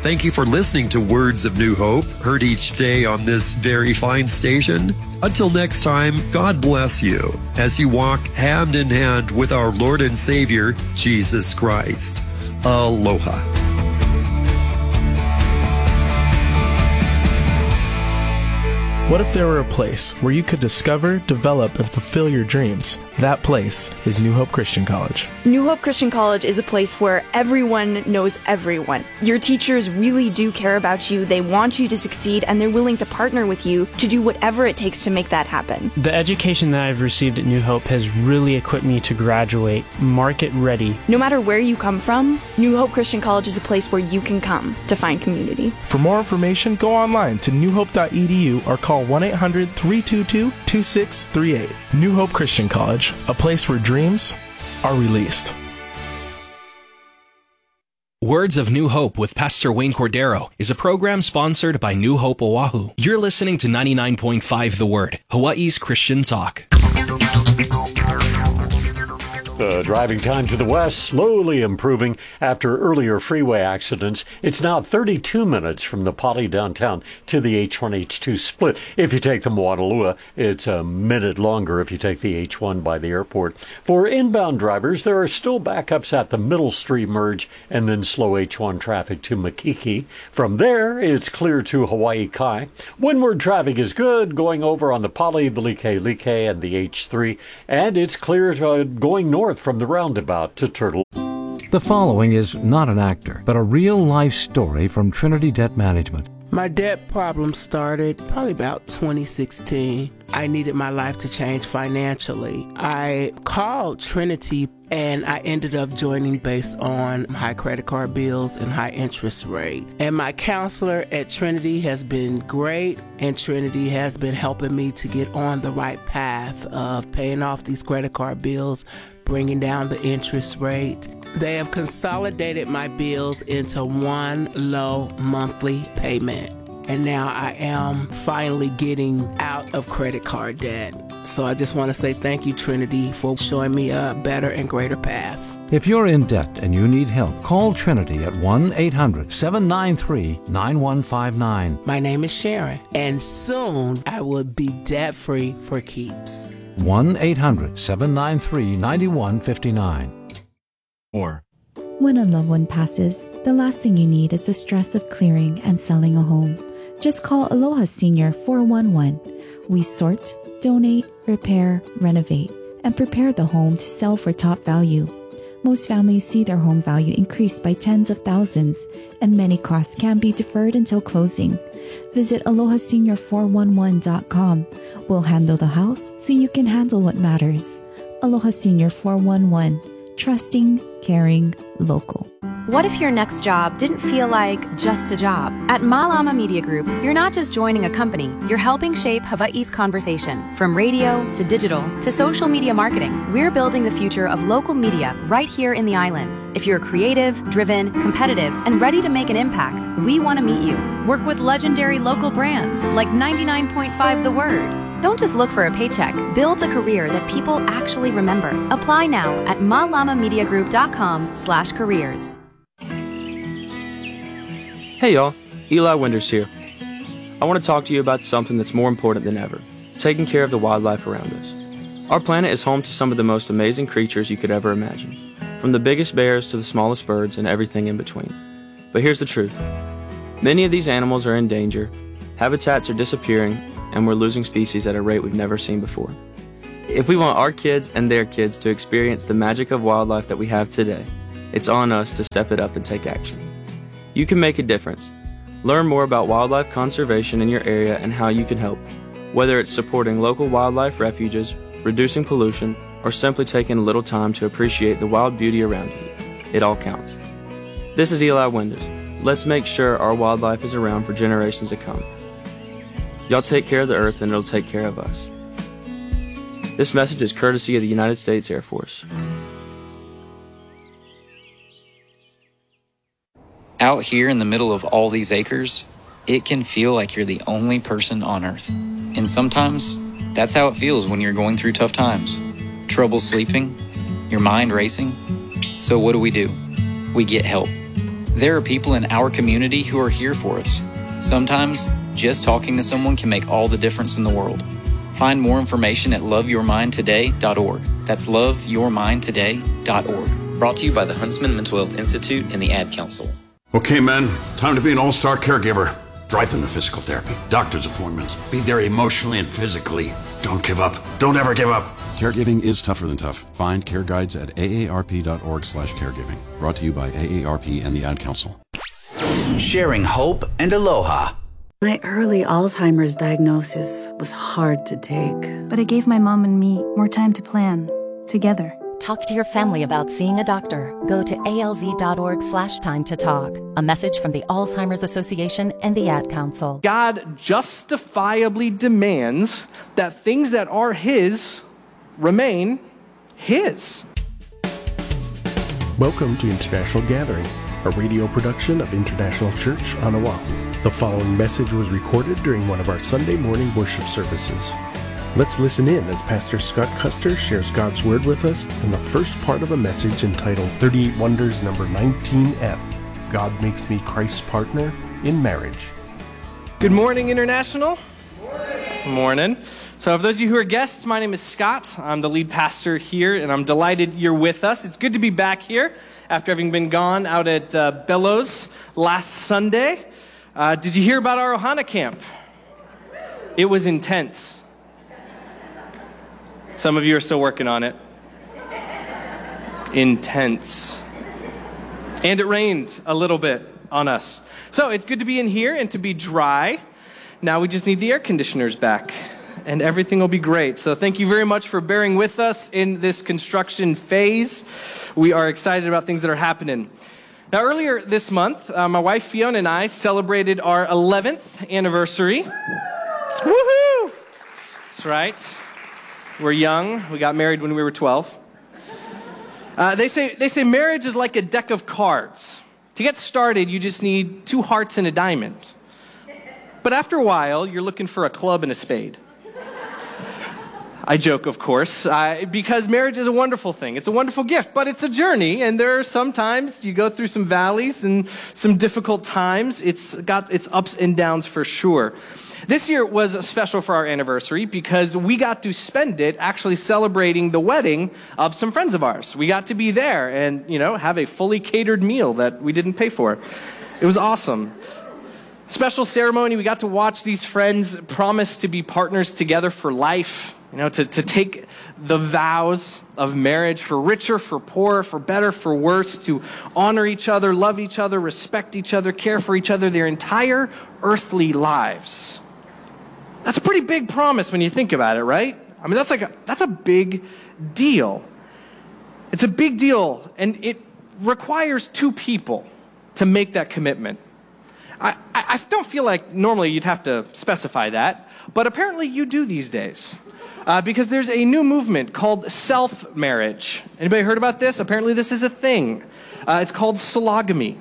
Thank you for listening to Words of New Hope, heard each day on this very fine station. Until next time, God bless you as you walk hand in hand with our Lord and Savior, Jesus Christ. Aloha. What if there were a place where you could discover, develop, and fulfill your dreams? That place is New Hope Christian College. New Hope Christian College is a place where everyone knows everyone. Your teachers really do care about you, they want you to succeed, and they're willing to partner with you to do whatever it takes to make that happen. The education that I've received at New Hope has really equipped me to graduate market ready. No matter where you come from, New Hope Christian College is a place where you can come to find community. For more information, go online to newhope.edu or call 1-800-322-2638. New Hope Christian College, a place where dreams are released. Words of New Hope with Pastor Wayne Cordero is a program sponsored by New Hope Oahu. You're listening to 99.5 The Word, Hawaii's Christian talk. The driving time to the west slowly improving after earlier freeway accidents. It's now 32 minutes from the Pali downtown to the H1-H2 split. If you take the Moanalua, it's a minute longer if you take the H1 by the airport. For inbound drivers, there are still backups at the Middle Street merge and then slow H1 traffic to Makiki. From there, it's clear to Hawaii Kai. Windward traffic is good going over on the Pali, the Like and the H3, and it's clear going north from the roundabout to Turtle. The following is not an actor, but a real-life story from Trinity Debt Management. My debt problem started probably about 2016. I needed my life to change financially. I called Trinity and I ended up joining based on high credit card bills and high interest rate. And my counselor at Trinity has been great, and Trinity has been helping me to get on the right path of paying off these credit card bills, bringing down the interest rate. They have consolidated my bills into one low monthly payment. And now I am finally getting out of credit card debt. So I just want to say thank you, Trinity, for showing me a better and greater path. If you're in debt and you need help, call Trinity at 1-800-793-9159. My name is Sharon, and soon I will be debt-free for keeps. 1-800-793-9159. Or when a loved one passes, the last thing you need is the stress of clearing and selling a home. Just call Aloha Senior 411. We sort, donate, repair, renovate, and prepare the home to sell for top value. Most families see their home value increase by tens of thousands, and many costs can be deferred until closing. Visit AlohaSenior411.com. We'll handle the house so you can handle what matters. Aloha Senior 411. Trusting, caring, local. What if your next job didn't feel like just a job? At Malama Media Group, you're not just joining a company, you're helping shape Hawaii's conversation. From radio to digital to social media marketing, we're building the future of local media right here in the islands. If you're creative, driven, competitive, and ready to make an impact, we want to meet you. Work with legendary local brands like 99.5 The Word. Don't just look for a paycheck. Build a career that people actually remember. Apply now at malamamediagroup.com/careers. Hey y'all, Eli Winders here. I want to talk to you about something that's more important than ever, taking care of the wildlife around us. Our planet is home to some of the most amazing creatures you could ever imagine, from the biggest bears to the smallest birds and everything in between. But here's the truth. Many of these animals are in danger, habitats are disappearing, and we're losing species at a rate we've never seen before. If we want our kids and their kids to experience the magic of wildlife that we have today, it's on us to step it up and take action. You can make a difference. Learn more about wildlife conservation in your area and how you can help, whether it's supporting local wildlife refuges, reducing pollution, or simply taking a little time to appreciate the wild beauty around you. It all counts. This is Eli Winders. Let's make sure our wildlife is around for generations to come. Y'all take care of the earth and it'll take care of us. This message is courtesy of the United States Air Force. Out here in the middle of all these acres, it can feel like you're the only person on Earth. And sometimes, that's how it feels when you're going through tough times. Trouble sleeping, your mind racing. So what do? We get help. There are people in our community who are here for us. Sometimes, just talking to someone can make all the difference in the world. Find more information at loveyourmindtoday.org. That's loveyourmindtoday.org. Brought to you by the Huntsman Mental Health Institute and the Ad Council. Okay, men, time to be an all-star caregiver. Drive them to physical therapy, doctor's appointments. Be there emotionally and physically. Don't give up. Don't ever give up. Caregiving is tougher than tough. Find care guides at aarp.org/caregiving. Brought to you by AARP and the Ad Council. Sharing hope and aloha. My early Alzheimer's diagnosis was hard to take. But it gave my mom and me more time to plan, together. Talk to your family about seeing a doctor. Go to alz.org/time to talk. A message from the Alzheimer's Association and the Ad Council. God justifiably demands that things that are His remain His. Welcome to International Gathering, a radio production of International Church on Oahu. The following message was recorded during one of our Sunday morning worship services. Let's listen in as Pastor Scott Custer shares God's Word with us in the first part of a message entitled 38 Wonders number 19F, God Makes Me Christ's Partner in Marriage. Good morning, International. Good morning. So for those of you who are guests, my name is Scott. I'm the lead pastor here, and I'm delighted you're with us. It's good to be back here after having been gone out at Bellows last Sunday. Did you hear about our Ohana camp? It was intense. Some of you are still working on it. Intense. And it rained a little bit on us. So it's good to be in here and to be dry. Now we just need the air conditioners back, and everything will be great. So thank you very much for bearing with us in this construction phase. We are excited about things that are happening. Now earlier this month, my wife Fiona and I celebrated our 11th anniversary. Woohoo! That's right. We're young. We got married when we were 12. They say marriage is like a deck of cards. To get started, you just need 2 hearts and a diamond. But after a while, you're looking for a club and a spade. I joke, of course, because marriage is a wonderful thing. It's a wonderful gift, but it's a journey, and there are some times you go through some valleys and some difficult times. It's got its ups and downs for sure. This year was special for our anniversary because we got to spend it actually celebrating the wedding of some friends of ours. We got to be there and, have a fully catered meal that we didn't pay for. It was awesome. Special ceremony. We got to watch these friends promise to be partners together for life, to take the vows of marriage for richer, for poorer, for better, for worse, to honor each other, love each other, respect each other, care for each other their entire earthly lives. That's a pretty big promise when you think about it, right? I mean, that's a big deal. It's a big deal, and it requires 2 people to make that commitment. I don't feel like normally you'd have to specify that, but apparently you do these days. Because there's a new movement called self-marriage. Anybody heard about this? Apparently this is a thing. It's called sologamy.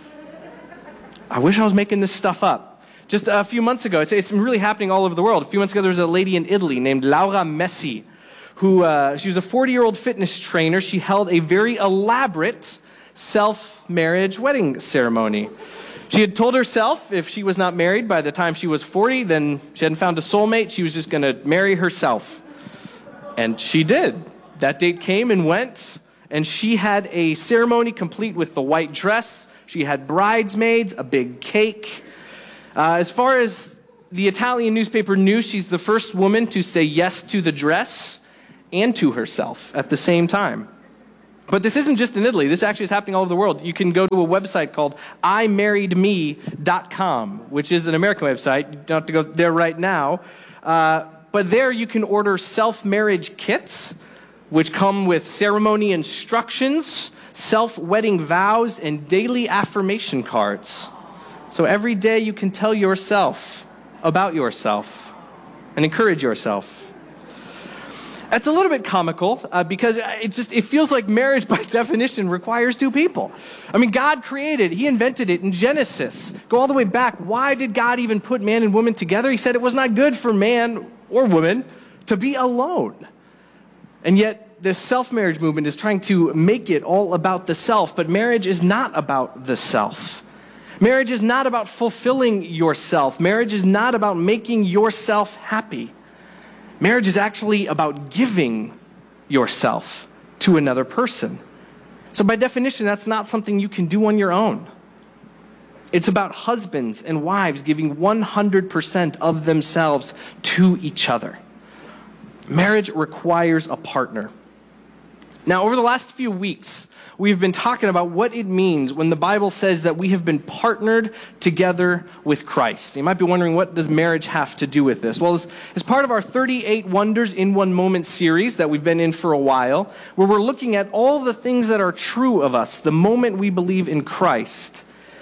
I wish I was making this stuff up. Just a few months ago, it's really happening all over the world. A few months ago, there was a lady in Italy named Laura Messi, who she was a 40-year-old fitness trainer. She held a very elaborate self-marriage wedding ceremony. She had told herself if she was not married by the time she was 40, then she hadn't found a soulmate. She was just going to marry herself. And she did. That date came and went, and she had a ceremony complete with the white dress. She had bridesmaids, a big cake. As far as the Italian newspaper knew, she's the first woman to say yes to the dress and to herself at the same time. But this isn't just in Italy. This actually is happening all over the world. You can go to a website called imarriedme.com, which is an American website. You don't have to go there right now. But there you can order self-marriage kits, which come with ceremony instructions, self-wedding vows, and daily affirmation cards. So every day you can tell yourself about yourself and encourage yourself. That's a little bit comical because it feels like marriage by definition requires 2 people. I mean, God created, He invented it in Genesis. Go all the way back. Why did God even put man and woman together? He said it was not good for man or woman to be alone. And yet this self-marriage movement is trying to make it all about the self, but marriage is not about the self. Marriage is not about fulfilling yourself. Marriage is not about making yourself happy. Marriage is actually about giving yourself to another person. So by definition, that's not something you can do on your own. It's about husbands and wives giving 100% of themselves to each other. Marriage requires a partner. Now, over the last few weeks, we've been talking about what it means when the Bible says that we have been partnered together with Christ. You might be wondering, what does marriage have to do with this? Well, as part of our 38 Wonders in One Moment series that we've been in for a while, where we're looking at all the things that are true of us the moment we believe in Christ,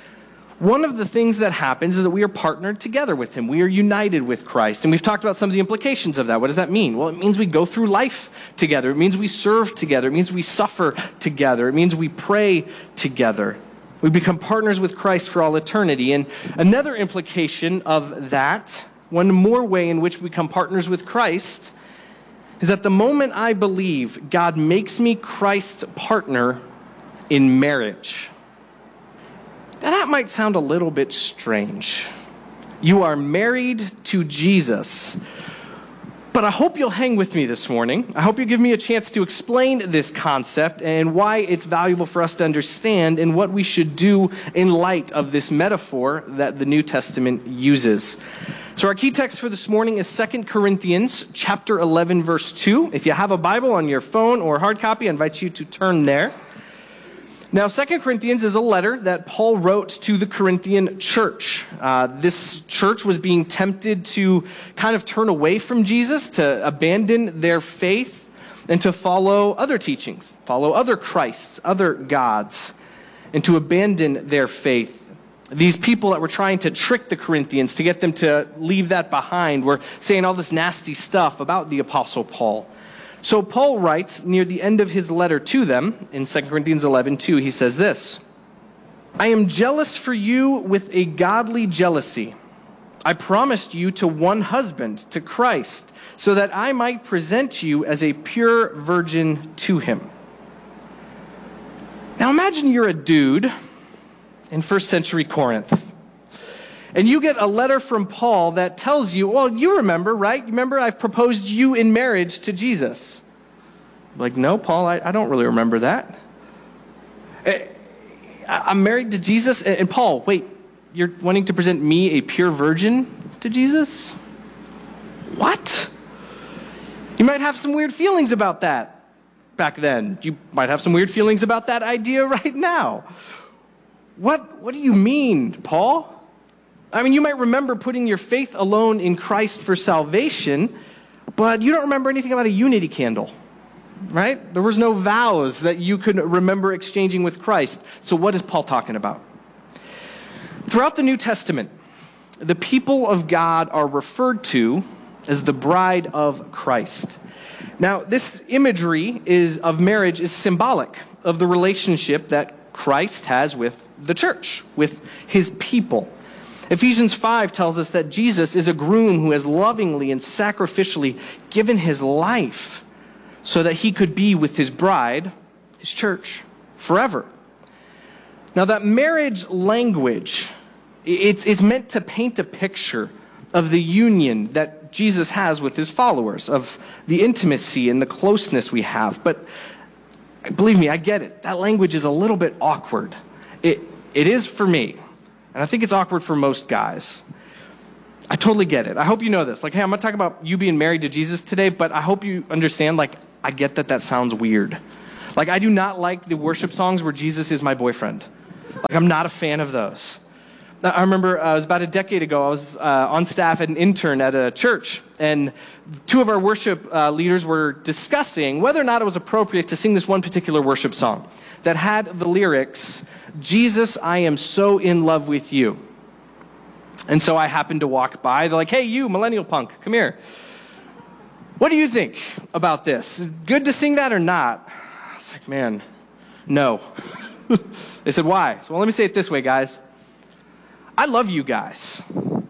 one of the things that happens is that we are partnered together with him. We are united with Christ. And we've talked about some of the implications of that. What does that mean? Well, it means we go through life together. It means we serve together. It means we suffer together. It means we pray together. We become partners with Christ for all eternity. And another implication of that, one more way in which we become partners with Christ, is that the moment I believe, God makes me Christ's partner in marriage. Now, that might sound a little bit strange. You are married to Jesus. But I hope you'll hang with me this morning. I hope you give me a chance to explain this concept and why it's valuable for us to understand and what we should do in light of this metaphor that the New Testament uses. So our key text for this morning is 2 Corinthians chapter 11, verse 2. If you have a Bible on your phone or hard copy, I invite you to turn there. Now, 2 Corinthians is a letter that Paul wrote to the Corinthian church. This church was being tempted to kind of turn away from Jesus, to abandon their faith, and to follow other teachings, follow other Christs, other gods, and to abandon their faith. These people that were trying to trick the Corinthians to get them to leave that behind were saying all this nasty stuff about the Apostle Paul. So Paul writes near the end of his letter to them, in 2 Corinthians 11:2, he says this, "I am jealous for you with a godly jealousy. I promised you to one husband, to Christ, so that I might present you as a pure virgin to him." Now imagine you're a dude in first century Corinth. And you get a letter from Paul that tells you, well, you remember, right? You remember I've proposed you in marriage to Jesus. Like, no, Paul, I don't really remember that. I'm married to Jesus. And Paul, wait, you're wanting to present me a pure virgin to Jesus? What? You might have some weird feelings about that back then. You might have some weird feelings about that idea right now. What do you mean, Paul? I mean, you might remember putting your faith alone in Christ for salvation, but you don't remember anything about a unity candle, right? There was no vows that you could remember exchanging with Christ. So what is Paul talking about? Throughout the New Testament, the people of God are referred to as the bride of Christ. Now, this imagery of marriage is symbolic of the relationship that Christ has with the church, with his people. Ephesians 5 tells us that Jesus is a groom who has lovingly and sacrificially given his life so that he could be with his bride, his church, forever. Now that marriage language, it's meant to paint a picture of the union that Jesus has with his followers, of the intimacy and the closeness we have. But believe me, I get it. That language is a little bit awkward. It is for me. And I think it's awkward for most guys. I totally get it. I hope you know this. Like, hey, I'm not talking about you being married to Jesus today, but I hope you understand, like, I get that sounds weird. Like, I do not like the worship songs where Jesus is my boyfriend. Like, I'm not a fan of those. Now, I remember it was about a decade ago, I was on staff at an intern at a church, and two of our worship leaders were discussing whether or not it was appropriate to sing this one particular worship song that had the lyrics, "Jesus, I am so in love with you." And so I happened to walk by. They're like, "Hey, you, millennial punk, come here. What do you think about this? Good to sing that or not?" I was like, man, no. They said, why? So, well, let me say it this way, guys. I love you guys.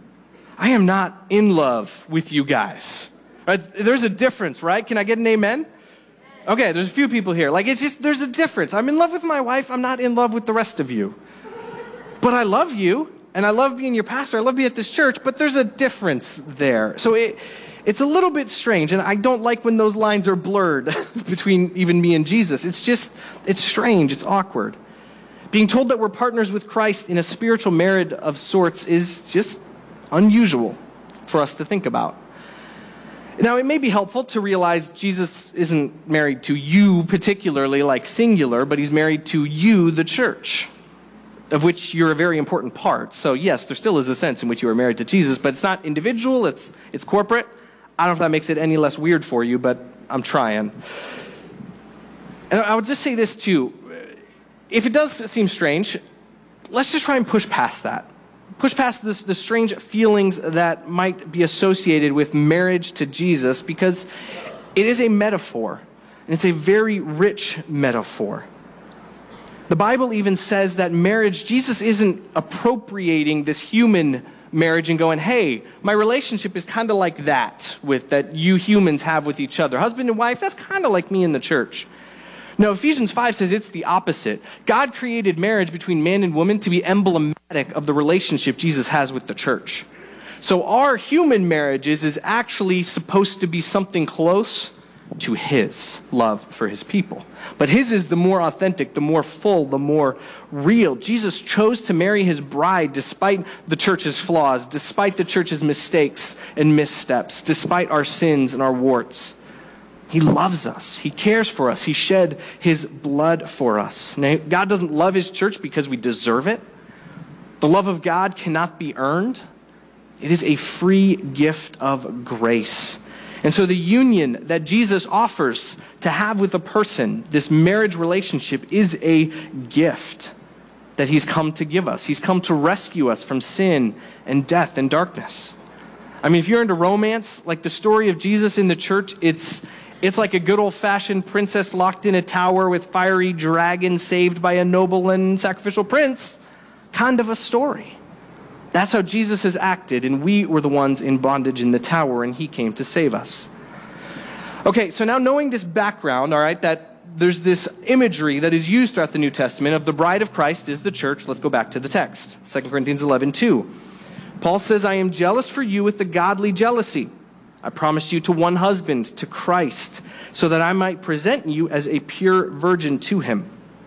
I am not in love with you guys. Right? There's a difference, right? Can I get an amen? Okay, there's a few people here. Like, it's just, there's a difference. I'm in love with my wife. I'm not in love with the rest of you. But I love you, and I love being your pastor. I love being at this church, but there's a difference there. So it's a little bit strange, and I don't like when those lines are blurred between even me and Jesus. It's strange. It's awkward. Being told that we're partners with Christ in a spiritual marriage of sorts is just unusual for us to think about. Now, it may be helpful to realize Jesus isn't married to you particularly, like singular, but he's married to you, the church, of which you're a very important part. So yes, there still is a sense in which you are married to Jesus, but it's not individual, it's corporate. I don't know if that makes it any less weird for you, but I'm trying. And I would just say this too. If it does seem strange, let's just try and push past that. Push past the strange feelings that might be associated with marriage to Jesus, because it is a metaphor, and it's a very rich metaphor. The Bible even says that marriage, Jesus isn't appropriating this human marriage and going, hey, my relationship is kind of like that you humans have with each other. Husband and wife, that's kind of like me in the church. No, Ephesians 5 says it's the opposite. God created marriage between man and woman to be emblematic of the relationship Jesus has with the church. So our human marriages is actually supposed to be something close to his love for his people. But his is the more authentic, the more full, the more real. Jesus chose to marry his bride despite the church's flaws, despite the church's mistakes and missteps, despite our sins and our warts. He loves us. He cares for us. He shed his blood for us. Now, God doesn't love his church because we deserve it. The love of God cannot be earned. It is a free gift of grace. And so the union that Jesus offers to have with a person, this marriage relationship, is a gift that he's come to give us. He's come to rescue us from sin and death and darkness. I mean, if you're into romance, like the story of Jesus in the church, it's like a good old-fashioned princess locked in a tower with fiery dragon saved by a noble and sacrificial prince kind of a story. That's how Jesus has acted, and we were the ones in bondage in the tower, and he came to save us. Okay, so now knowing this background, all right, that there's this imagery that is used throughout the New Testament of the bride of Christ is the church. Let's go back to the text, 2 Corinthians 11:2. Paul says, I am jealous for you with the godly jealousy. I promised you to one husband, to Christ, so that I might present you as a pure virgin to him.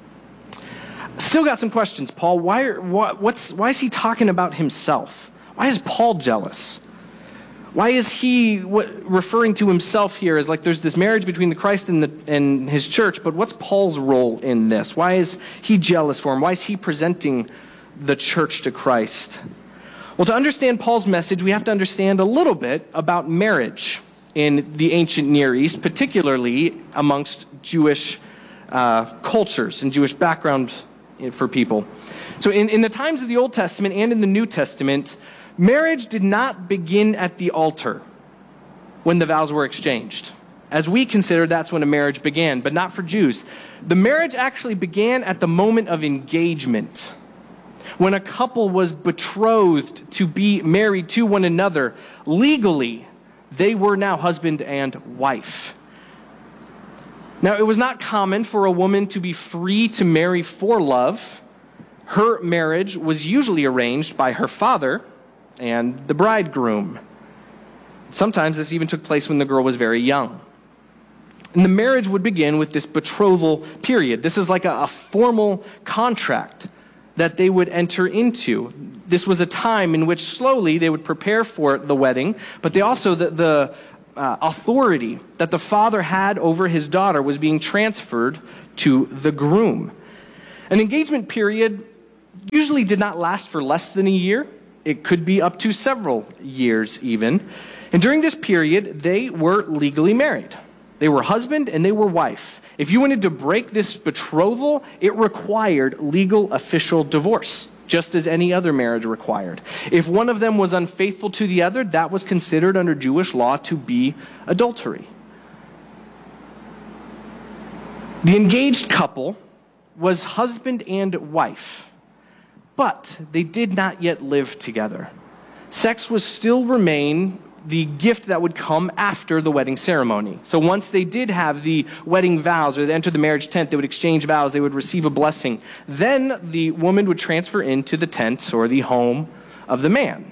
Still got some questions, Paul. Why is he talking about himself? Why is Paul jealous? Why is he referring to himself here as like there's this marriage between the Christ and his church, but what's Paul's role in this? Why is he jealous for him? Why is he presenting the church to Christ? Well, to understand Paul's message, we have to understand a little bit about marriage in the ancient Near East, particularly amongst Jewish cultures and Jewish background for people. So in the times of the Old Testament and in the New Testament, marriage did not begin at the altar when the vows were exchanged. As we consider, that's when a marriage began, but not for Jews. The marriage actually began at the moment of engagement. When a couple was betrothed to be married to one another, legally, they were now husband and wife. Now, it was not common for a woman to be free to marry for love. Her marriage was usually arranged by her father and the bridegroom. Sometimes this even took place when the girl was very young. And the marriage would begin with this betrothal period. This is like a formal contract that they would enter into. This was a time in which slowly they would prepare for the wedding, but they also, the authority that the father had over his daughter was being transferred to the groom. An engagement period usually did not last for less than a year. It could be up to several years even. And during this period, they were legally married. They were husband and they were wife. If you wanted to break this betrothal, it required legal official divorce, just as any other marriage required. If one of them was unfaithful to the other, that was considered under Jewish law to be adultery. The engaged couple was husband and wife, but they did not yet live together. Sex was still remain the gift that would come after the wedding ceremony. So once they did have the wedding vows, or they entered the marriage tent, they would exchange vows, they would receive a blessing. Then the woman would transfer into the tent or the home of the man.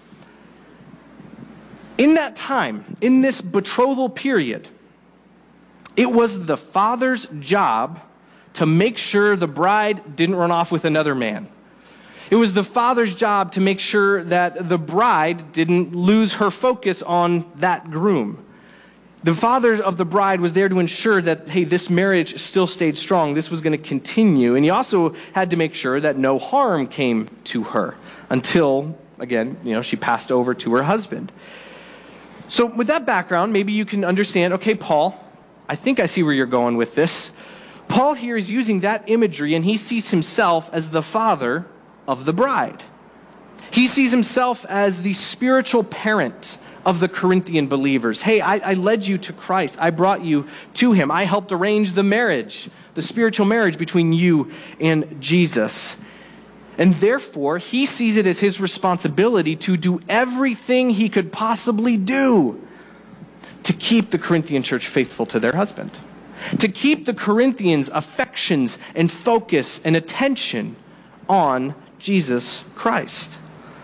In that time, in this betrothal period, it was the father's job to make sure the bride didn't run off with another man. It was the father's job to make sure that the bride didn't lose her focus on that groom. The father of the bride was there to ensure that, hey, this marriage still stayed strong. This was going to continue. And he also had to make sure that no harm came to her until, again, she passed over to her husband. So with that background, maybe you can understand, okay, Paul, I think I see where you're going with this. Paul here is using that imagery, and he sees himself as the father of the bride. He sees himself as the spiritual parent of the Corinthian believers. Hey, I led you to Christ. I brought you to him. I helped arrange the marriage, the spiritual marriage between you and Jesus. And therefore, he sees it as his responsibility to do everything he could possibly do to keep the Corinthian church faithful to their husband, to keep the Corinthians' affections and focus and attention on Jesus Christ.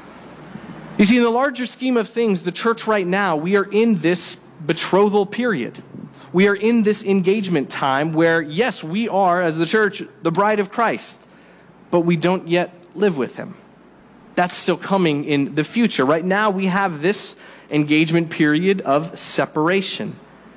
You see, in the larger scheme of things, the church right now, we are in this betrothal period. We are in this engagement time where, yes, we are, as the church, the bride of Christ, but we don't yet live with him. That's still coming in the future. Right now, we have this engagement period of separation.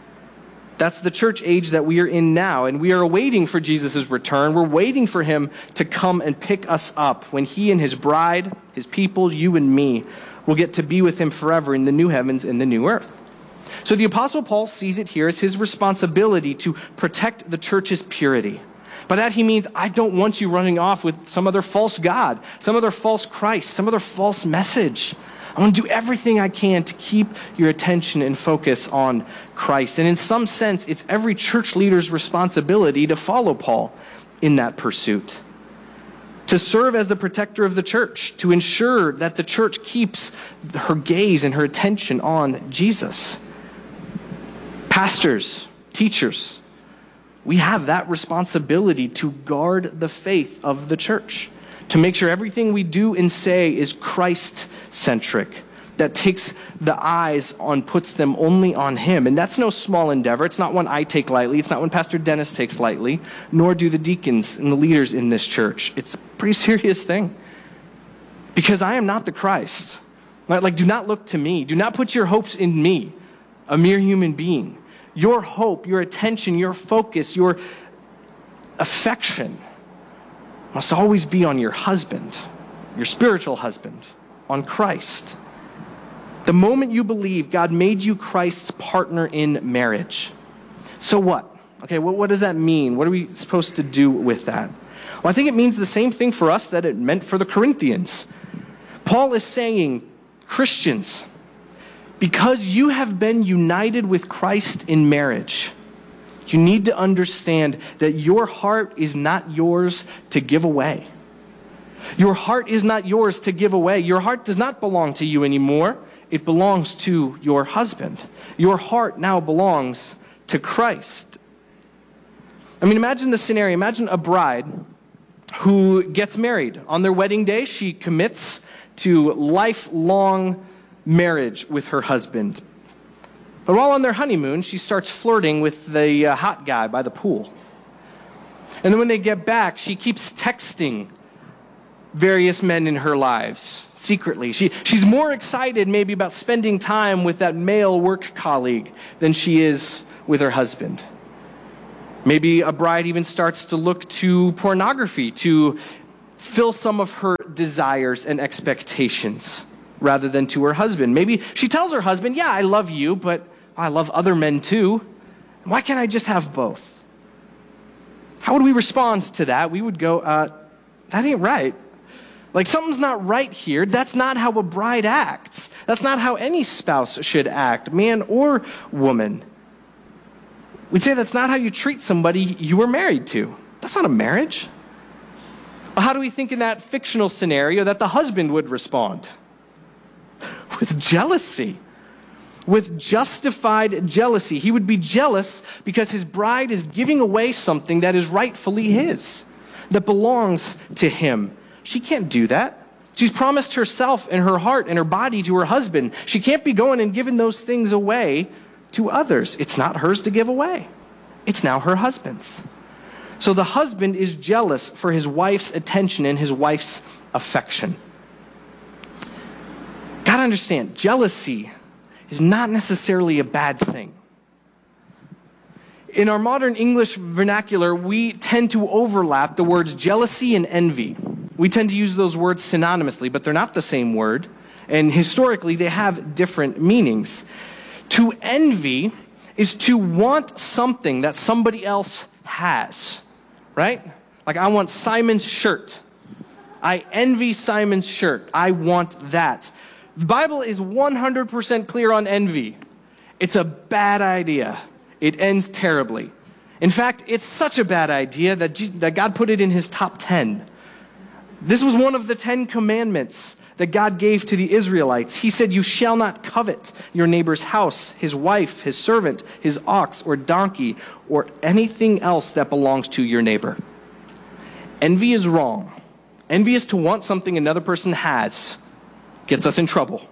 That's the church age that we are in now, and we are waiting for Jesus' return. We're waiting for him to come and pick us up when he and his bride, his people, you and me, will get to be with him forever in the new heavens and the new earth. So the Apostle Paul sees it here as his responsibility to protect the church's purity. By that he means, I don't want you running off with some other false god, some other false Christ, some other false message. I want to do everything I can to keep your attention and focus on Christ. And in some sense, it's every church leader's responsibility to follow Paul in that pursuit, to serve as the protector of the church, to ensure that the church keeps her gaze and her attention on Jesus. Pastors, teachers, we have that responsibility to guard the faith of the church, to make sure everything we do and say is Christ-centric, that takes the eyes on, puts them only on him. And that's no small endeavor. It's not one I take lightly. It's not one Pastor Dennis takes lightly, nor do the deacons and the leaders in this church. It's a pretty serious thing, because I am not the Christ. Like, do not look to me. Do not put your hopes in me, a mere human being. Your hope, your attention, your focus, your affection must always be on your husband, your spiritual husband, on Christ. The moment you believe God made you Christ's partner in marriage. So what? Okay, what does that mean? What are we supposed to do with that? Well, I think it means the same thing for us that it meant for the Corinthians. Paul is saying, Christians, because you have been united with Christ in marriage, you need to understand that your heart is not yours to give away. Your heart is not yours to give away. Your heart does not belong to you anymore. It belongs to your husband. Your heart now belongs to Christ. I mean, imagine the scenario. Imagine a bride who gets married. On their wedding day, she commits to lifelong marriage with her husband. But while on their honeymoon, she starts flirting with the hot guy by the pool. And then when they get back, she keeps texting various men in her lives secretly. She's more excited maybe about spending time with that male work colleague than she is with her husband. Maybe a bride even starts to look to pornography to fill some of her desires and expectations rather than to her husband. Maybe she tells her husband, yeah, I love you, but I love other men too. Why can't I just have both? How would we respond to that? We would go, that ain't right. Like, something's not right here. That's not how a bride acts. That's not how any spouse should act, man or woman. We'd say that's not how you treat somebody you were married to. That's not a marriage. Well, how do we think in that fictional scenario that the husband would respond? With jealousy. with justified jealousy. He would be jealous because his bride is giving away something that is rightfully his, that belongs to him. She can't do that. She's promised herself and her heart and her body to her husband. She can't be going and giving those things away to others. It's not hers to give away. It's now her husband's. So the husband is jealous for his wife's attention and his wife's affection. Gotta understand, jealousy is not necessarily a bad thing. In our modern English vernacular, we tend to overlap the words jealousy and envy. We tend to use those words synonymously, but they're not the same word. And historically, they have different meanings. To envy is to want something that somebody else has, right? Like, I want Simon's shirt. I envy Simon's shirt. I want that. The Bible is 100% clear on envy. It's a bad idea. It ends terribly. In fact, it's such a bad idea that God put it in his top 10. This was one of the 10 commandments that God gave to the Israelites. He said, you shall not covet your neighbor's house, his wife, his servant, his ox or donkey, or anything else that belongs to your neighbor. Envy is wrong. Envy is to want something another person has. Gets us in trouble.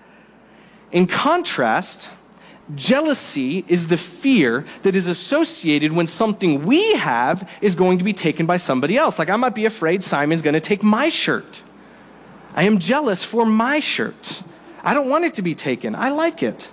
In contrast, jealousy is the fear that is associated when something we have is going to be taken by somebody else. Like, I might be afraid Simon's going to take my shirt. I am jealous for my shirt. I don't want it to be taken. I like it.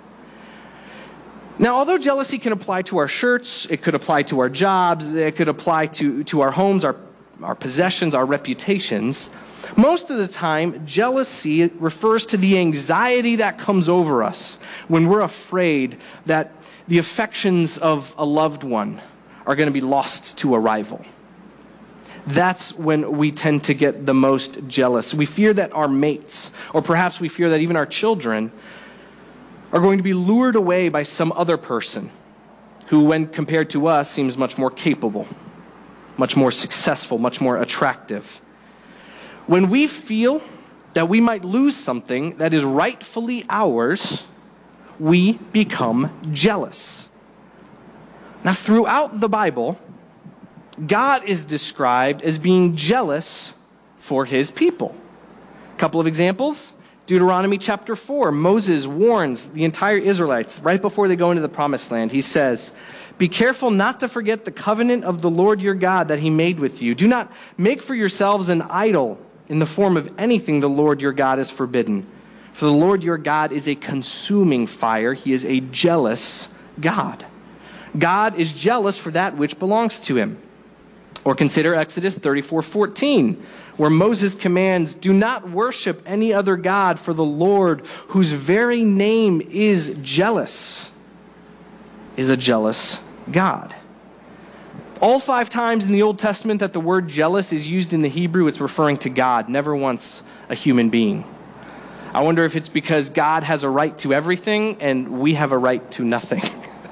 Now, although jealousy can apply to our shirts, it could apply to our jobs, it could apply to our homes, our possessions, our reputations, most of the time, jealousy refers to the anxiety that comes over us when we're afraid that the affections of a loved one are going to be lost to a rival. That's when we tend to get the most jealous. We fear that our mates, or perhaps we fear that even our children, are going to be lured away by some other person who, when compared to us, seems much more capable, much more successful, much more attractive. When we feel that we might lose something that is rightfully ours, we become jealous. Now, throughout the Bible, God is described as being jealous for his people. A couple of examples. Deuteronomy chapter 4, Moses warns the entire Israelites right before they go into the promised land. He says, be careful not to forget the covenant of the Lord your God that he made with you. Do not make for yourselves an idol in the form of anything the Lord your God has forbidden. For the Lord your God is a consuming fire. He is a jealous God. God is jealous for that which belongs to him. Or consider Exodus 34:14, where Moses commands, do not worship any other God, for the Lord, whose very name is jealous, is a jealous God. All 5 times in the Old Testament that the word jealous is used in the Hebrew, it's referring to God, never once a human being. I wonder if it's because God has a right to everything and we have a right to nothing.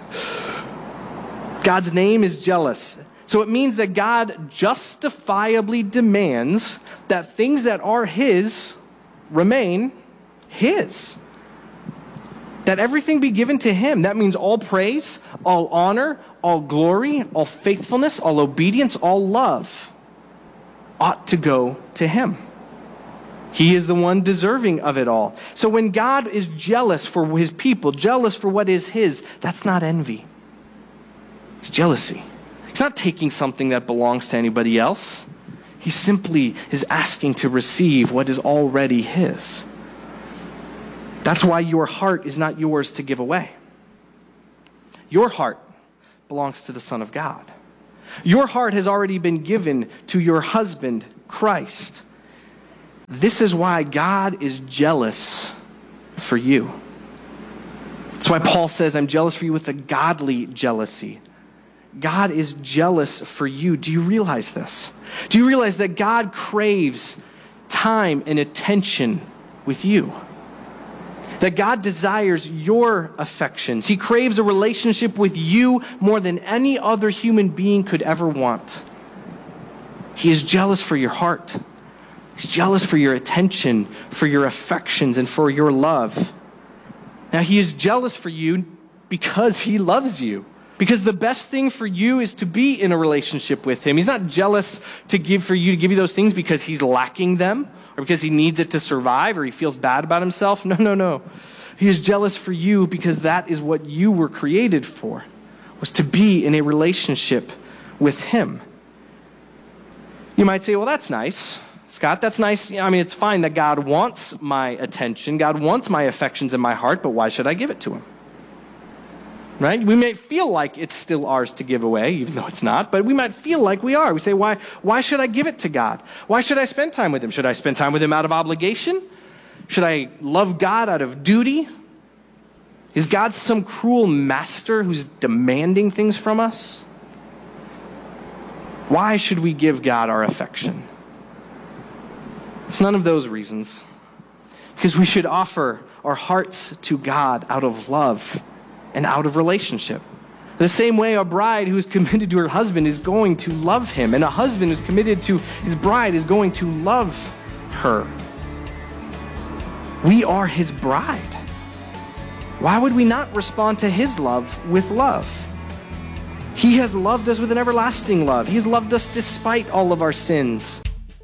God's name is jealous. So it means that God justifiably demands that things that are his remain his. That everything be given to him. That means all praise, all honor, all glory, all faithfulness, all obedience, all love ought to go to him. He is the one deserving of it all. So when God is jealous for his people, jealous for what is his, that's not envy. It's jealousy. He's not taking something that belongs to anybody else. He simply is asking to receive what is already his. That's why your heart is not yours to give away. Your heart belongs to the Son of God. Your heart has already been given to your husband, Christ. This is why God is jealous for you. That's why Paul says, I'm jealous for you with a godly jealousy. God is jealous for you. Do you realize this? Do you realize that God craves time and attention with you? That God desires your affections. He craves a relationship with you more than any other human being could ever want. He is jealous for your heart. He's jealous for your attention, for your affections, and for your love. Now, he is jealous for you because he loves you. Because the best thing for you is to be in a relationship with him. He's not jealous to give you those things because he's lacking them or because he needs it to survive or he feels bad about himself. No. He is jealous for you because that is what you were created for, was to be in a relationship with him. You might say, well, that's nice, Scott. That's nice. I mean, it's fine that God wants my attention. God wants my affections in my heart, but why should I give it to him? Right? We may feel like it's still ours to give away, even though it's not, but we might feel like we are. We say, why should I give it to God? Why should I spend time with him? Should I spend time with him out of obligation? Should I love God out of duty? Is God some cruel master who's demanding things from us? Why should we give God our affection? It's none of those reasons. Because we should offer our hearts to God out of love and out of relationship. The same way a bride who is committed to her husband is going to love him, and a husband who's committed to his bride is going to love her. We are his bride. Why would we not respond to his love with love? He has loved us with an everlasting love. He has loved us despite all of our sins.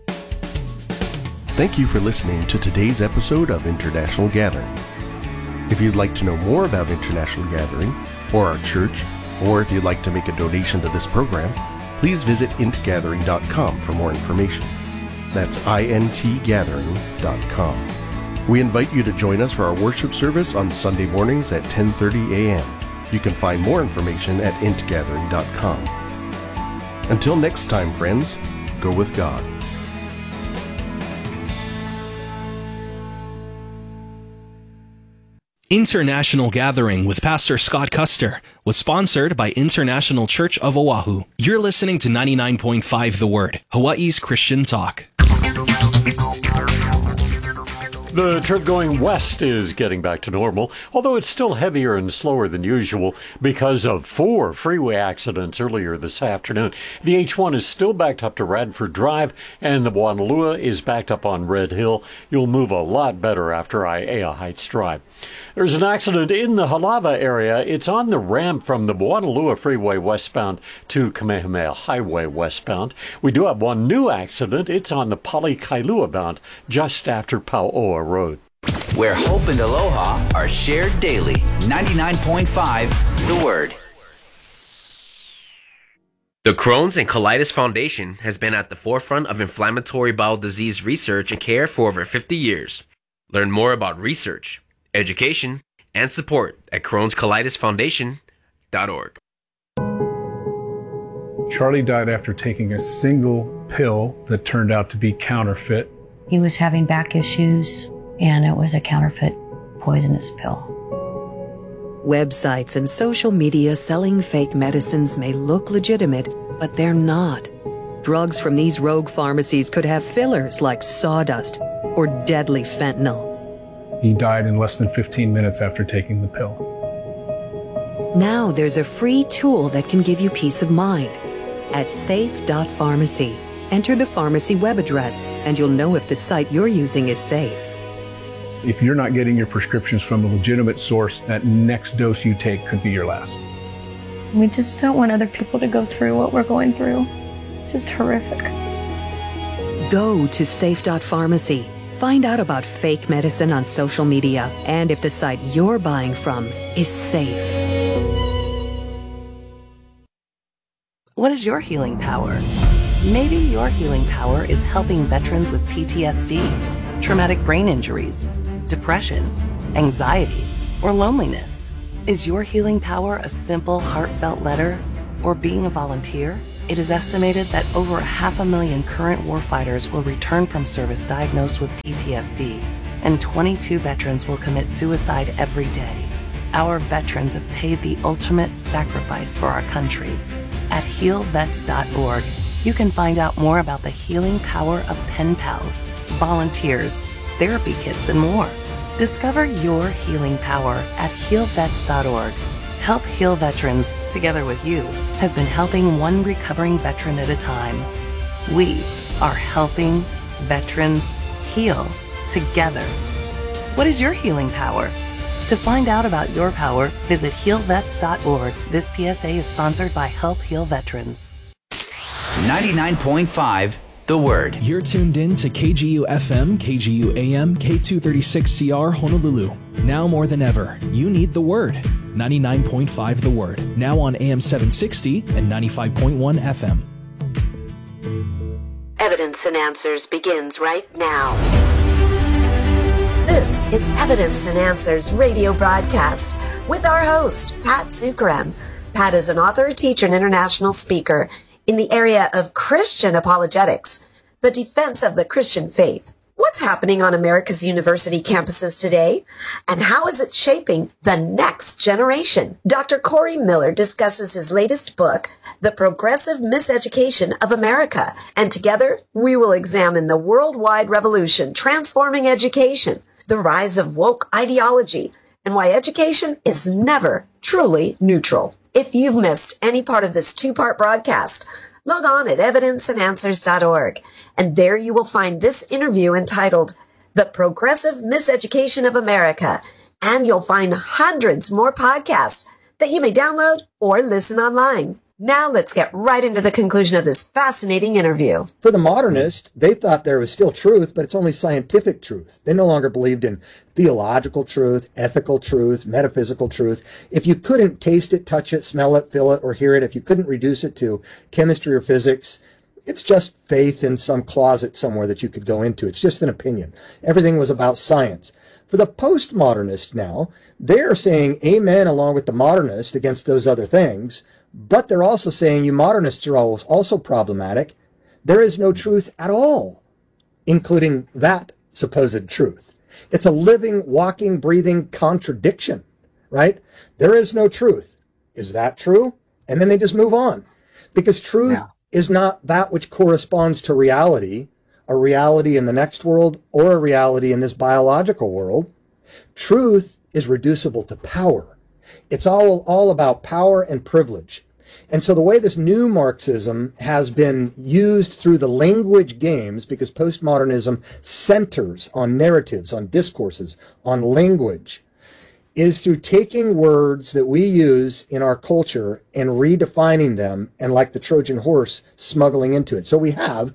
Thank you for listening to today's episode of International Gathering. If you'd like to know more about International Gathering, or our church, or if you'd like to make a donation to this program, please visit intgathering.com for more information. That's intgathering.com. We invite you to join us for our worship service on Sunday mornings at 10:30 a.m. You can find more information at intgathering.com. Until next time, friends, go with God. International Gathering with Pastor Scott Custer was sponsored by International Church of Oahu. You're listening to 99.5 The Word, Hawaii's Christian talk. The trip going west is getting back to normal, although it's still heavier and slower than usual because of 4 freeway accidents earlier this afternoon. The H1 is still backed up to Radford Drive, and the Wanalua is backed up on Red Hill. You'll move a lot better after Aiea Heights Drive. There's an accident in the Halava area. It's on the ramp from the Wanalua Freeway westbound to Kamehameha Highway westbound. We do have one new accident. It's on the Pali-Kailua bound just after Pauoa Road. Where hope and aloha are shared daily. 99.5 The Word. The Crohn's and Colitis Foundation has been at the forefront of inflammatory bowel disease research and care for over 50 years. Learn more about research, education, and support at Crohn'sColitisFoundation.org. Charlie died after taking a single pill that turned out to be counterfeit. He was having back issues, and it was a counterfeit poisonous pill. Websites and social media selling fake medicines may look legitimate, but they're not. Drugs from these rogue pharmacies could have fillers like sawdust or deadly fentanyl. He died in less than 15 minutes after taking the pill. Now there's a free tool that can give you peace of mind. At safe.pharmacy, enter the pharmacy web address, and you'll know if the site you're using is safe. If you're not getting your prescriptions from a legitimate source, that next dose you take could be your last. We just don't want other people to go through what we're going through. It's just horrific. Go to safe.pharmacy. Find out about fake medicine on social media and if the site you're buying from is safe. What is your healing power? Maybe your healing power is helping veterans with PTSD, traumatic brain injuries, depression, anxiety, or loneliness. Is your healing power a simple, heartfelt letter or being a volunteer? It is estimated that over 500,000 current warfighters will return from service diagnosed with PTSD, and 22 veterans will commit suicide every day. Our veterans have paid the ultimate sacrifice for our country. At healvets.org, you can find out more about the healing power of pen pals, volunteers, therapy kits, and more. Discover your healing power at healvets.org. Help Heal Veterans, together with you, has been helping one recovering veteran at a time. We are helping veterans heal together. What is your healing power? To find out about your power, visit healvets.org. This PSA is sponsored by Help Heal Veterans. 99.5 The Word. You're tuned in to KGU FM, KGU AM, K236CR Honolulu. Now more than ever, you need The Word. 99.5 The Word. Now on AM 760 and 95.1 FM. Evidence and Answers begins right now. This is Evidence and Answers radio broadcast with our host, Pat Zukeran. Pat is an author, teacher, and international speaker in the area of Christian apologetics, the defense of the Christian faith. What's happening on America's university campuses today, and how is it shaping the next generation? Dr. Corey Miller discusses his latest book, The Progressive Miseducation of America, and together we will examine the worldwide revolution transforming education, the rise of woke ideology, and why education is never truly neutral. If you've missed any part of this two-part broadcast, log on at evidenceandanswers.org, and there you will find this interview entitled The Progressive Miseducation of America, and you'll find hundreds more podcasts that you may download or listen online. Now let's get right into the conclusion of this fascinating interview. For the modernist, they thought there was still truth, but it's only scientific truth. They no longer believed in theological truth, ethical truth, metaphysical truth. If you couldn't taste it, touch it, smell it, feel it, or hear it, if you couldn't reduce it to chemistry or physics, it's just faith in some closet somewhere that you could go into. It's just an opinion. Everything was about science. For the postmodernist now, they're saying amen along with the modernist against those other things, but they're also saying you modernists are also problematic. There is no truth at all, including that supposed truth. It's a living, walking, breathing contradiction, right? There is no truth. Is that true? And then they just move on, because truth is not that which corresponds to reality, a reality in the next world or a reality in this biological world. Truth is reducible to power. It's all about power and privilege. And so the way this new Marxism has been used through the language games, because postmodernism centers on narratives, on discourses, on language, is through taking words that we use in our culture and redefining them, and like the Trojan horse, smuggling into it. So we have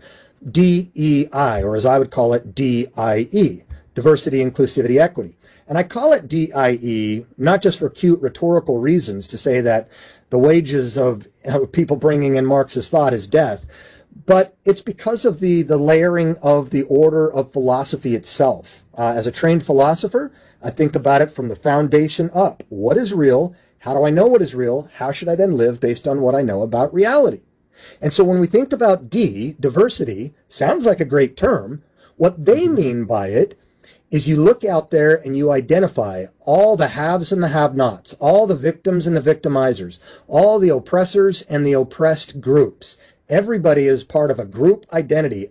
DEI, or as I would call it, DIE, diversity, inclusivity, equity. And I call it DIE not just for cute rhetorical reasons to say that the wages of people bringing in Marxist thought is death, but it's because of the layering of the order of philosophy itself. As a trained philosopher, I think about it from the foundation up. What is real? How do I know what is real? How should I then live based on what I know about reality? And so when we think about D, diversity, sounds like a great term. What they mean by it is you look out there and you identify all the haves and the have-nots, all the victims and the victimizers, all the oppressors and the oppressed groups. Everybody is part of a group identity,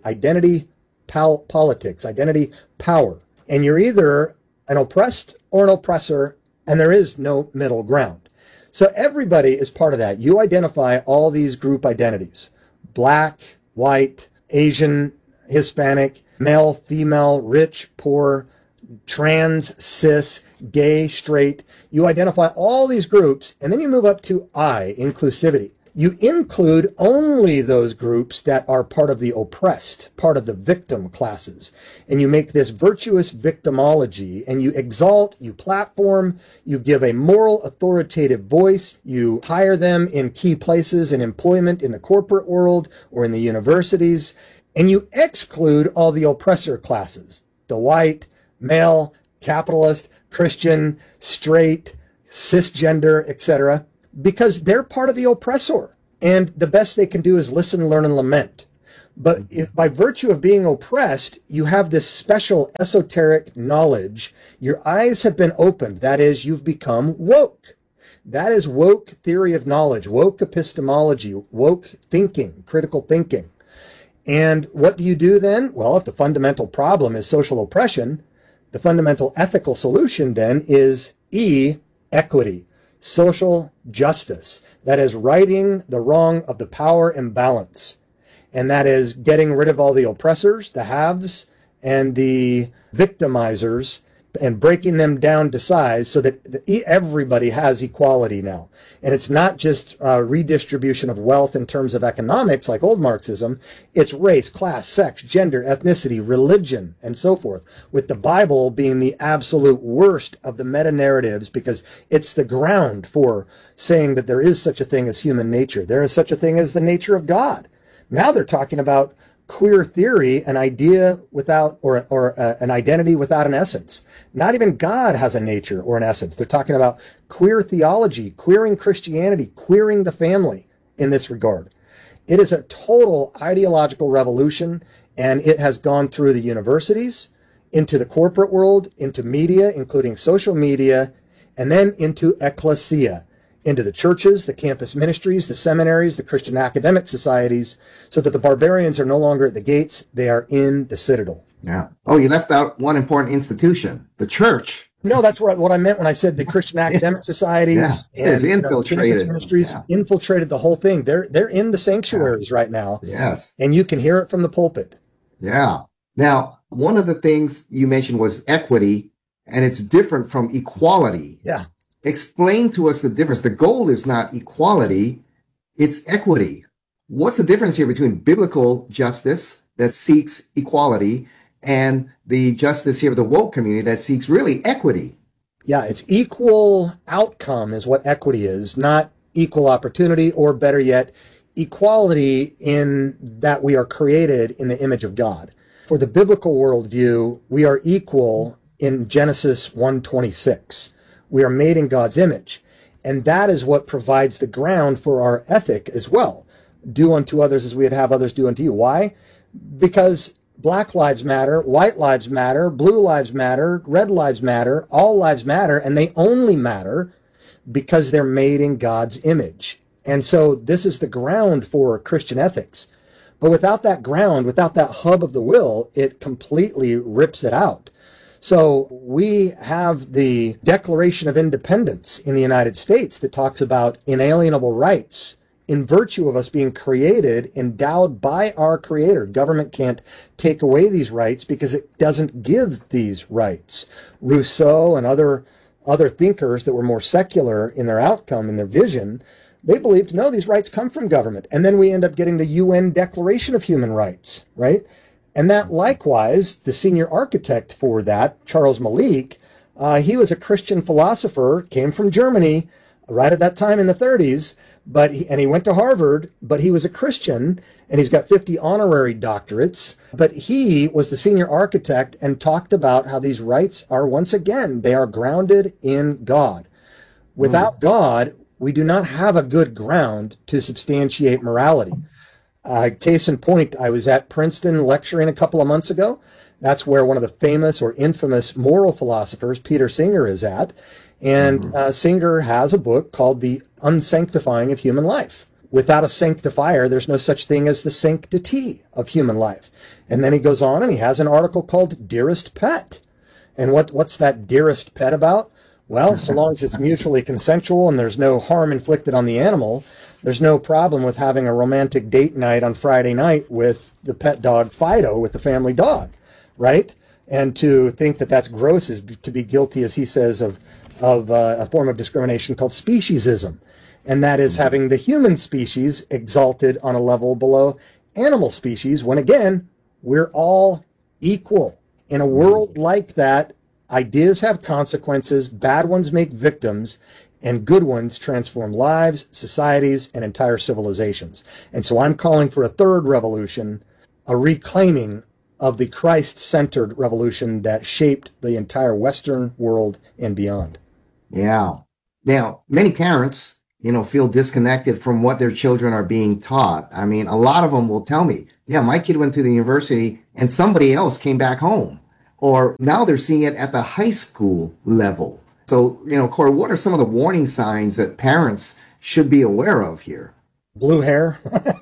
politics, identity power. And you're either an oppressed or an oppressor, and there is no middle ground. So everybody is part of that. You identify all these group identities: black, white, Asian, Hispanic, male, female, rich, poor, trans, cis, gay, straight. You identify all these groups, and then you move up to I, inclusivity. You include only those groups that are part of the oppressed, part of the victim classes. And you make this virtuous victimology, and you exalt, you platform, you give a moral authoritative voice, you hire them in key places in employment in the corporate world or in the universities, and you exclude all the oppressor classes, the white, male, capitalist, Christian, straight, cisgender, etc., because they're part of the oppressor. And the best they can do is listen, learn, and lament. But if by virtue of being oppressed, you have this special esoteric knowledge, your eyes have been opened. That is, you've become woke. That is woke theory of knowledge, woke epistemology, woke thinking, critical thinking. And what do you do then? Well, if the fundamental problem is social oppression, the fundamental ethical solution then is E, equity, social justice. That is righting the wrong of the power imbalance. And that is getting rid of all the oppressors, the haves, and the victimizers, and breaking them down to size so that everybody has equality now. And it's not just redistribution of wealth in terms of economics like old Marxism. It's race, class, sex, gender, ethnicity, religion, and so forth, with the Bible being the absolute worst of the meta-narratives because it's the ground for saying that there is such a thing as human nature. There is such a thing as the nature of God. Now they're talking about queer theory, an idea without, or an identity without an essence. Not even God has a nature or an essence. They're talking about queer theology, queering Christianity, queering the family in this regard. It is a total ideological revolution, and it has gone through the universities, into the corporate world, into media, including social media, and then into ecclesia, into the churches, the campus ministries, the seminaries, the Christian academic societies, so that the barbarians are no longer at the gates, they are in the citadel. Yeah. Oh, you left out one important institution, the church. No, that's what I meant when I said the Christian academic societies and infiltrated. Campus ministries infiltrated the whole thing. They're in the sanctuaries right now. Yes. And you can hear it from the pulpit. Yeah. Now, one of the things you mentioned was equity, and it's different from equality. Yeah. Explain to us the difference. The goal is not equality, it's equity. What's the difference here between biblical justice that seeks equality and the justice here of the woke community that seeks really equity? Yeah, it's equal outcome is what equity is, not equal opportunity, or better yet, equality in that we are created in the image of God. For the biblical worldview, we are equal in Genesis 1:26. We are made in God's image. And that is what provides the ground for our ethic as well. Do unto others as we would have others do unto you. Why? Because Black lives matter, white lives matter, blue lives matter, red lives matter, all lives matter, and they only matter because they're made in God's image. And so this is the ground for Christian ethics. But without that ground, without that hub of the will, it completely rips it out. So we have the Declaration of Independence in the United States that talks about inalienable rights in virtue of us being created, endowed by our Creator. Government can't take away these rights because it doesn't give these rights. Rousseau and other thinkers that were more secular in their outcome, in their vision, they believed, no, these rights come from government. And then we end up getting the UN Declaration of Human Rights, right? And that likewise, the senior architect for that, Charles Malik, he was a Christian philosopher, came from Germany right at that time in the 30s, and he went to Harvard, but he was a Christian, and he's got 50 honorary doctorates. But he was the senior architect and talked about how these rights are, once again, they are grounded in God. Without God, we do not have a good ground to substantiate morality. Case in point, I was at Princeton lecturing a couple of months ago. That's where one of the famous or infamous moral philosophers, Peter Singer, is at. And Singer has a book called The Unsanctifying of Human Life. Without a sanctifier, there's no such thing as the sanctity of human life. And then he goes on and he has an article called Dearest Pet. And what's that dearest pet about? Well, so long as it's mutually consensual and there's no harm inflicted on the animal, there's no problem with having a romantic date night on Friday night with the pet dog Fido, with the family dog, right? And to think that that's gross is to be guilty, as he says, of a form of discrimination called speciesism. And that is having the human species exalted on a level below animal species, when again, we're all equal. In a world like that, ideas have consequences, bad ones make victims, and good ones transform lives, societies, and entire civilizations. And so I'm calling for a third revolution, a reclaiming of the Christ-centered revolution that shaped the entire Western world and beyond. Yeah. Now, many parents, feel disconnected from what their children are being taught. I mean, a lot of them will tell me, yeah, my kid went to the university and somebody else came back home. Or now they're seeing it at the high school level. So, Corey, what are some of the warning signs that parents should be aware of here? Blue hair.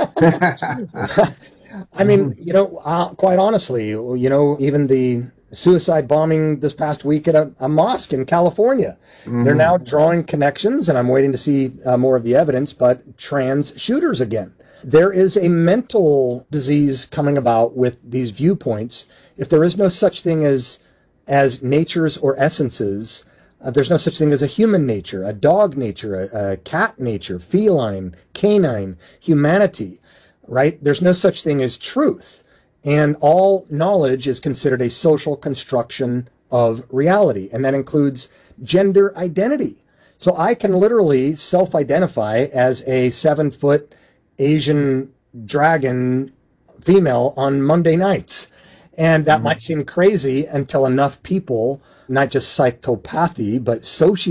I mean, quite honestly, even the suicide bombing this past week at a mosque in California, they're now drawing connections, and I'm waiting to see more of the evidence, but trans shooters again. There is a mental disease coming about with these viewpoints. If there is no such thing as as natures or essences. There's no such thing as a human nature, a dog nature, a cat nature, feline, canine, humanity, right? There's no such thing as truth. And all knowledge is considered a social construction of reality, and that includes gender identity. So I can literally self-identify as a 7-foot Asian dragon female on Monday nights. And that might seem crazy until enough people, not just psychopathy, but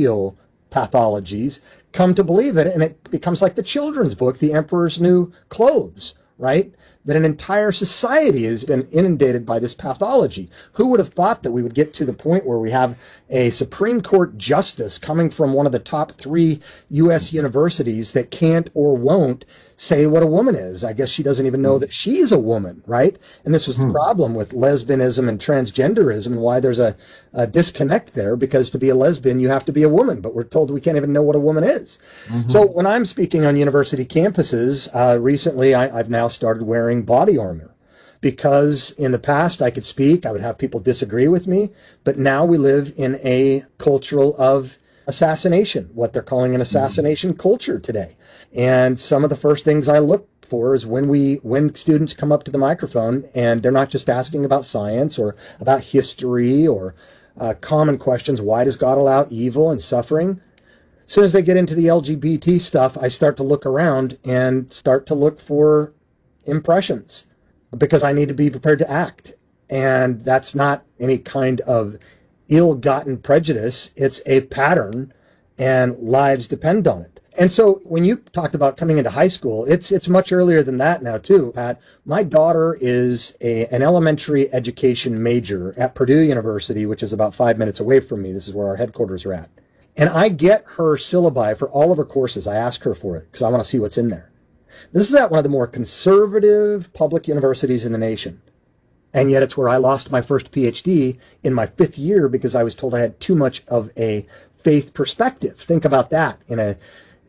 sociopathologies, come to believe it. And it becomes like the children's book, The Emperor's New Clothes, right? That an entire society has been inundated by this pathology. Who would have thought that we would get to the point where we have a Supreme Court justice coming from one of the top 3 U.S. universities that can't or won't say what a woman is? I guess she doesn't even know that she's a woman, right? And this was the problem with lesbianism and transgenderism, and why there's a disconnect there, because to be a lesbian, you have to be a woman, but we're told we can't even know what a woman is. So when I'm speaking on university campuses, recently I've now started wearing body armor, because in the past I could speak, I would have people disagree with me, but now we live in a cultural of assassination, what they're calling an assassination culture today. And some of the first things I look for is when students come up to the microphone and they're not just asking about science or about history or common questions, why does God allow evil and suffering? As soon as they get into the LGBT stuff, I start to look around and start to look for impressions, because I need to be prepared to act. And that's not any kind of ill-gotten prejudice. It's a pattern, and lives depend on it. And so when you talked about coming into high school, it's much earlier than that now too, Pat. My daughter is an elementary education major at Purdue University, which is about 5 minutes away from me. This is where our headquarters are at. And I get her syllabi for all of her courses. I ask her for it because I want to see what's in there. This is at one of the more conservative public universities in the nation. And yet it's where I lost my first PhD in my 5th year because I was told I had too much of a faith perspective. Think about that in an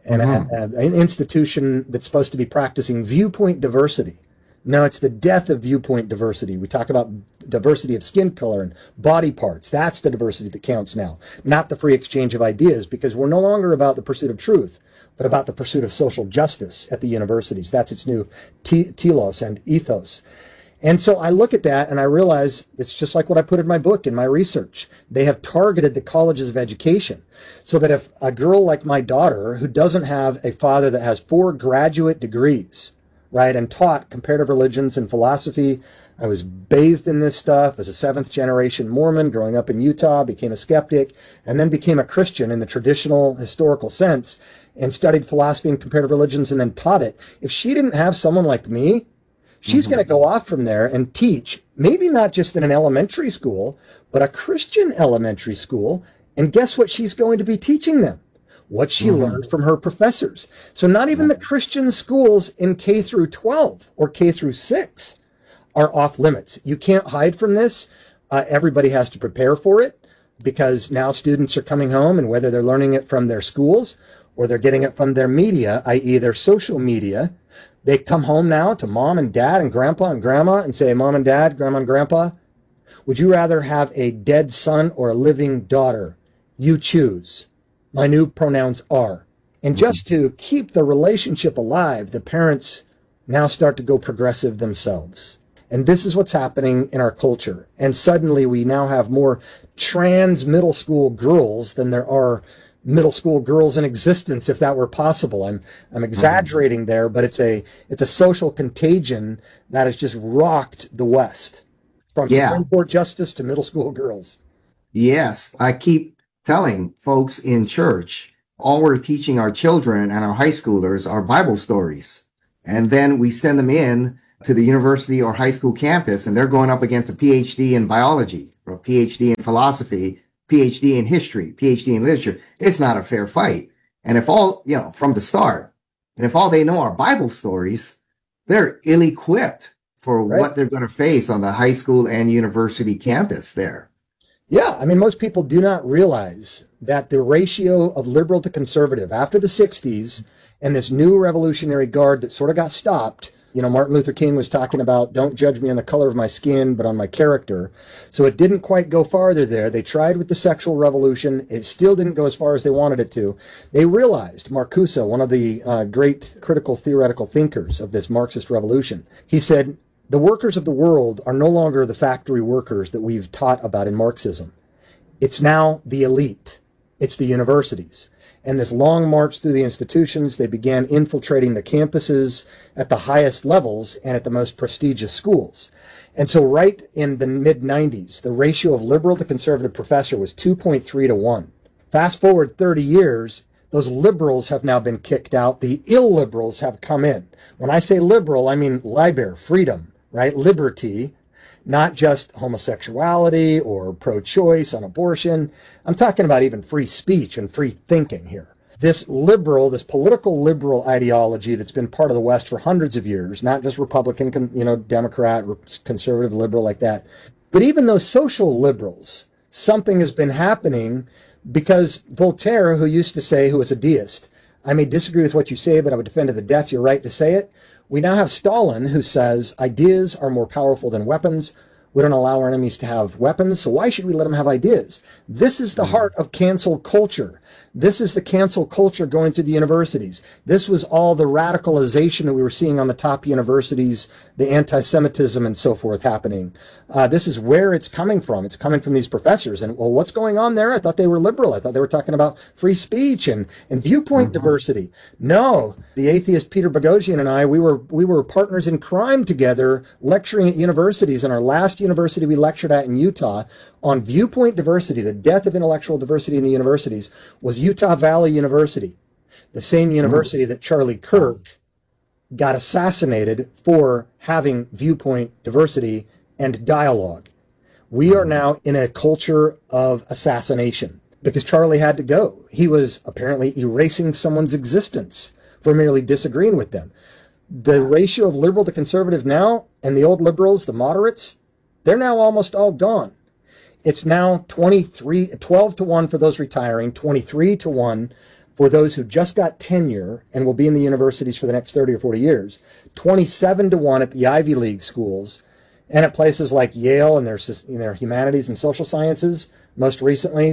institution that's supposed to be practicing viewpoint diversity. No, it's the death of viewpoint diversity. We talk about diversity of skin color and body parts. That's the diversity that counts now, not the free exchange of ideas, because we're no longer about the pursuit of truth, but about the pursuit of social justice at the universities. That's its new telos and ethos. And so I look at that and I realize it's just like what I put in my book, in my research. They have targeted the colleges of education so that if a girl like my daughter, who doesn't have a father that has 4 graduate degrees, right, and taught comparative religions and philosophy, I was bathed in this stuff as a 7th generation Mormon growing up in Utah, became a skeptic, and then became a Christian in the traditional historical sense, and studied philosophy and comparative religions and then taught it. If she didn't have someone like me, she's going to go off from there and teach, maybe not just in an elementary school, but a Christian elementary school. And guess what she's going to be teaching them? What she learned from her professors. So not even the Christian schools in K through 12 or K through 6 are off limits. You can't hide from this. Everybody has to prepare for it, because now students are coming home, and whether they're learning it from their schools or they're getting it from their media, i.e. their social media, they come home now to mom and dad and grandpa and grandma and say, Mom and Dad, Grandma and Grandpa, would you rather have a dead son or a living daughter? You choose. My new pronouns are. And just to keep the relationship alive, the parents now start to go progressive themselves. And this is what's happening in our culture. And suddenly we now have more trans middle school girls than there are middle school girls in existence, if that were possible. I'm exaggerating there, but it's a social contagion that has just rocked the West, from Supreme Court justice to middle school girls. Yes, I keep telling folks in church, all we're teaching our children and our high schoolers are Bible stories. And then we send them in to the university or high school campus, and they're going up against a PhD in biology or a PhD in philosophy, PhD in history, PhD in literature. It's not a fair fight. And if all, from the start, and if all they know are Bible stories, they're ill-equipped for what they're going to face on the high school and university campus there. Yeah, I mean, most people do not realize that the ratio of liberal to conservative after the 60s and this new Revolutionary Guard that sort of got stopped Martin Luther King was talking about, don't judge me on the color of my skin, but on my character. So it didn't quite go farther there. They tried with the sexual revolution. It still didn't go as far as they wanted it to. They realized, Marcuse, one of the great critical theoretical thinkers of this Marxist revolution, he said, the workers of the world are no longer the factory workers that we've taught about in Marxism. It's now the elite. It's the universities. And this long march through the institutions, they began infiltrating the campuses at the highest levels and at the most prestigious schools. And so right in the mid-90s, the ratio of liberal to conservative professor was 2.3 to 1. Fast forward 30 years, those liberals have now been kicked out. The illiberals have come in. When I say liberal, I mean liber, freedom, right? Liberty. Not just homosexuality or pro-choice on abortion. I'm talking about even free speech and free thinking here. This political liberal ideology that's been part of the West for hundreds of years, not just Republican, Democrat, conservative, liberal like that, but even those social liberals, something has been happening because Voltaire, who used to say, who was a deist, I may disagree with what you say, but I would defend to the death your right to say it. We now have Stalin, who says ideas are more powerful than weapons. We don't allow our enemies to have weapons, so why should we let them have ideas? This is the heart of cancel culture. This is the cancel culture going through the universities. This was all the radicalization that we were seeing on the top universities, the anti-Semitism and so forth happening. This is where it's coming from. It's coming from these professors. And, well, what's going on there? I thought they were liberal. I thought they were talking about free speech and viewpoint diversity. No, the atheist Peter Boghossian and I, we were partners in crime together, lecturing at universities. In our last university we lectured at in Utah on viewpoint diversity, the death of intellectual diversity in the universities, was Utah Valley University, the same university that Charlie Kirk got assassinated for having viewpoint diversity and dialogue. We are now in a culture of assassination because Charlie had to go. He was apparently erasing someone's existence for merely disagreeing with them. The ratio of liberal to conservative now, and the old liberals, the moderates, they're now almost all gone. It's now 12 to 1 for those retiring, 23 to 1 for those who just got tenure and will be in the universities for the next 30 or 40 years, 27 to 1 at the Ivy League schools, and at places like Yale and their humanities and social sciences, most recently,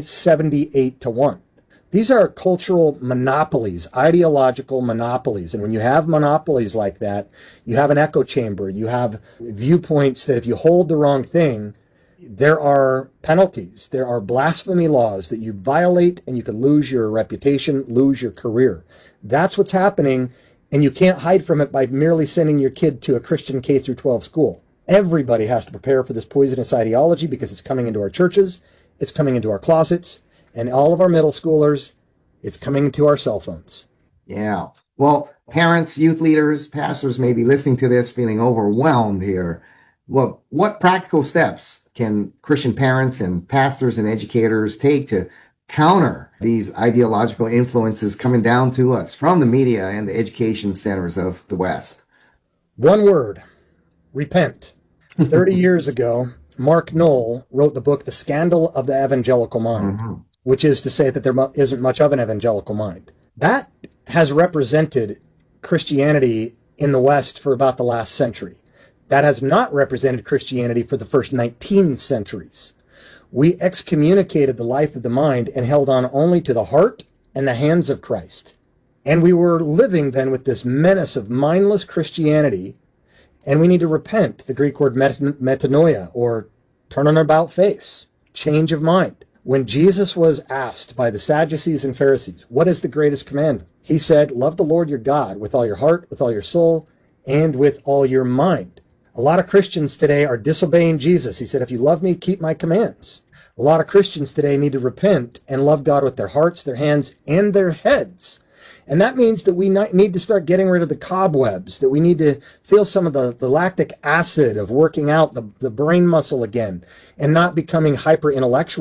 78 to 1. These are cultural monopolies, ideological monopolies. And when you have monopolies like that, you have an echo chamber. You have viewpoints that if you hold the wrong thing, there are penalties. There are blasphemy laws that you violate and you can lose your reputation, lose your career. That's what's happening, and you can't hide from it by merely sending your kid to a Christian K through 12 school. Everybody has to prepare for this poisonous ideology because it's coming into our churches, it's coming into our closets, and all of our middle schoolers, it's coming into our cell phones. Yeah. Well, parents, youth leaders, pastors may be listening to this feeling overwhelmed here. Well, what practical steps can Christian parents and pastors and educators take to counter these ideological influences coming down to us from the media and the education centers of the West? One word: repent. 30 years ago, Mark Knoll wrote the book, The Scandal of the Evangelical Mind, which is to say that there isn't much of an evangelical mind. That has represented Christianity in the West for about the last century. That has not represented Christianity for the first 19 centuries. We excommunicated the life of the mind and held on only to the heart and the hands of Christ. And we were living then with this menace of mindless Christianity, and we need to repent, the Greek word metanoia, or turn on our about face, change of mind. When Jesus was asked by the Sadducees and Pharisees, what is the greatest commandment? He said, love the Lord your God with all your heart, with all your soul, and with all your mind. A lot of Christians today are disobeying Jesus. He said, if you love me, keep my commands. A lot of Christians today need to repent and love God with their hearts, their hands, and their heads. And that means that we need to start getting rid of the cobwebs, that we need to feel some of the lactic acid of working out the brain muscle again and not becoming hyper-intellectual.